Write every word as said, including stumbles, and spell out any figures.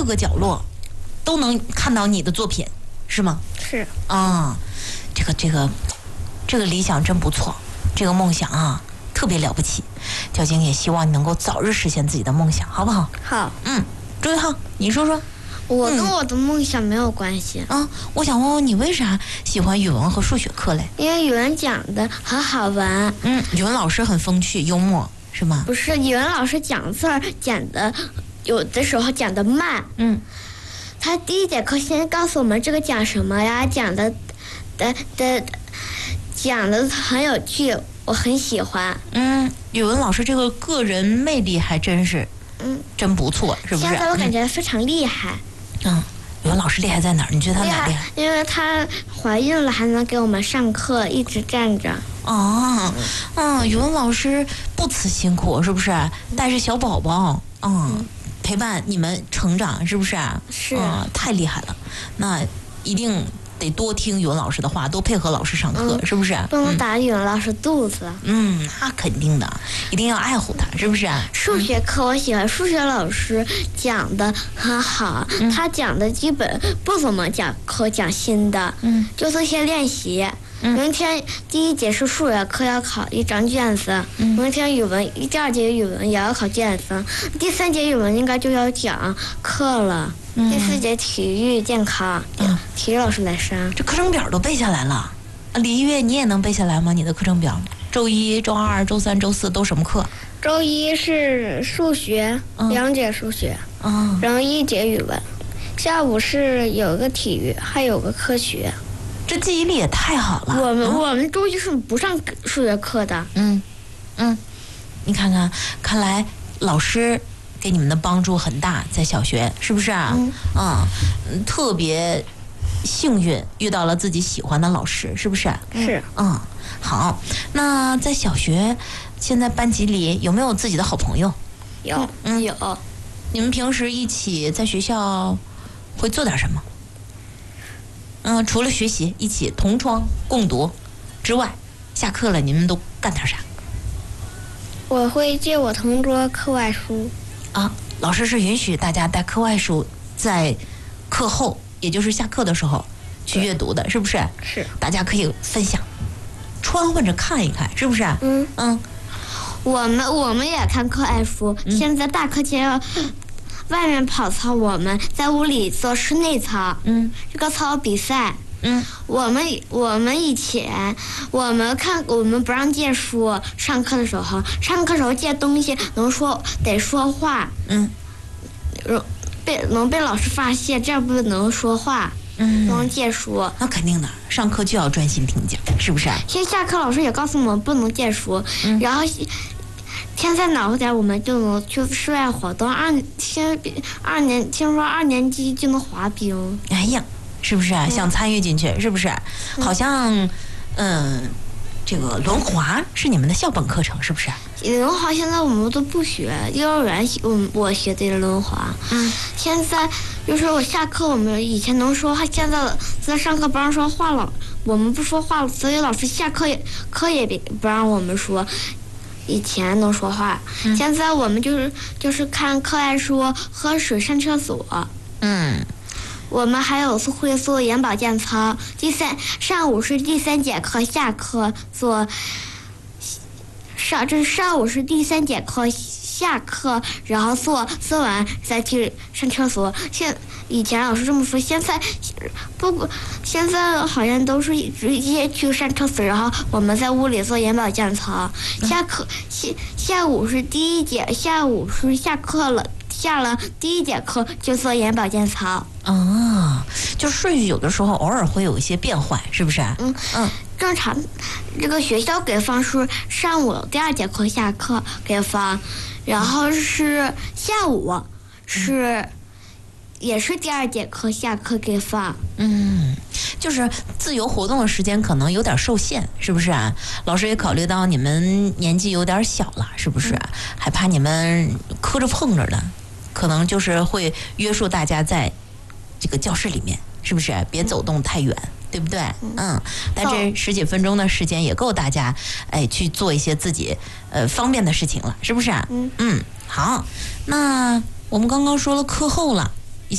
个角落都能看到你的作品，是吗？ 是啊，这个这个这个理想真不错，这个梦想啊特别了不起。交警也希望你能够早日实现自己的梦想，好不好？ 好。 嗯，周一浩，你说说。 我跟我的梦想没有关系。 嗯，我想问问你为啥喜欢语文和数学课嘞？ 因为语文讲的很好玩。 嗯，语文老师很风趣幽默，是吗？ 不是，语文老师讲字儿讲的有的时候讲的慢。 嗯， 他第一节课先告诉我们这个讲什么呀，讲的的的讲的很有趣，我很喜欢。 嗯，语文老师这个个人魅力还真是， 嗯， 真不错，是不是？ 现在我感觉非常厉害。 嗯，语文老师厉害在哪儿？你觉得他哪厉害？ 因为她怀孕了，还能给我们上课，一直站着。 哦，嗯，语文老师不辞辛苦，是不是？带着小宝宝，嗯，嗯陪伴你们成长，是不是？ 是， 嗯，太厉害了。那一定得多听语文老师的话，多配合老师上课， 嗯、 是不是？ 不能打语文老师肚子。 嗯，那肯定的，一定要爱护他，是不是？ 数学课我喜欢，数学老师讲的很好，嗯、他讲的基本不怎么讲课，讲新的，嗯，就做些练习。嗯、明天第一节是数学课，要考一张卷子。嗯、明天语文第二节语文也要考卷子，第三节语文应该就要讲课了。嗯、第四节体育健康，嗯、体育老师来上。 这课程表都背下来了。李一月，你也能背下来吗？你的课程表，周一、周二、周三、周四都什么课？ 周一是数学，嗯、两节数学，嗯、然后一节语文，下午是有个体育，还有个科学。 这记忆力也太好了。 我们、嗯、我们周一是不上数学课的。 嗯嗯，你看看，看来老师给你们的帮助很大，在小学是不是啊？嗯, 嗯，特别幸运遇到了自己喜欢的老师，是不是？ 是。 嗯，好。那在小学，现在班级里有没有自己的好朋友？ 有，嗯，有。 你们平时一起在学校会做点什么？嗯，除了学习一起同窗共读之外，下课了你们都干点啥？ 我会借我同桌课外书。 啊，老师是允许大家带课外书在课后，也就是下课的时候去阅读的，是不是？ 是。 大家可以分享，穿换着看一看，是不是？ 嗯嗯。 我们我们也看课外书，嗯、现在大课间要外面跑操，我们在屋里做室内操。嗯，这个操比赛。嗯，我们我们以前我们看我们不让借书，上课的时候上课时候借东西能说得说话。嗯，被能被老师发现，这样不能说话。嗯，不能借书。 那肯定的，上课就要专心听讲，是不是？ 先下课老师也告诉我们不能借书。嗯，然后天再暖和点，我们就能去室外活动。二先二年听说二年级就能滑冰。 哎呀，是不是啊？嗯、想参与进去，是不是？嗯、好像，嗯、呃，这个轮滑是你们的校本课程，是不是？ 轮滑现在我们都不学，幼儿园我我学的轮滑。嗯，现在就是我下课，我们以前能说话，现在在上课不让说话了，我们不说话了，所以老师下课也课也不让我们说。以前能说话，嗯、现在我们就是就是看课外书、喝水、上厕所。嗯，我们还有会做眼保健操。第三上午是第三节课，下课做上这上午是第三节课，下课然后做做完再去上厕所。现以前老师这么说，现在不现在好像都是直接去上厕所，然后我们在屋里做眼保健操。下课下下午是第一节，下午是下课了，下了第一节课就做眼保健操。 啊，就顺序有的时候偶尔会有一些变换，是不是？嗯嗯， 正常。这个学校给放是上午第二节课下课给放，然后是下午是。嗯也是第二节课下课给放。嗯， 就是自由活动的时间可能有点受限，是不是啊？老师也考虑到你们年纪有点小了，是不是？嗯、还怕你们磕着碰着的，可能就是会约束大家在这个教室里面，是不是？别走动太远，对不对？嗯，但这十几分钟的时间也够大家哎去做一些自己呃方便的事情了，是不是？嗯嗯，好，那我们刚刚说了课后了。